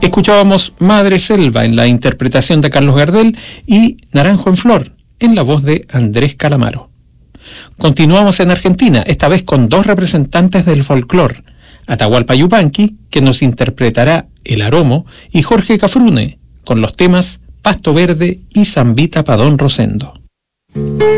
Escuchábamos Madre Selva en la interpretación de Carlos Gardel y Naranjo en Flor en la voz de Andrés Calamaro. Continuamos en Argentina, esta vez con dos representantes del folclore, Atahualpa Yupanqui, que nos interpretará El Aromo, y Jorge Cafrune, con los temas Pasto Verde y Zambita pa' Don Rosendo.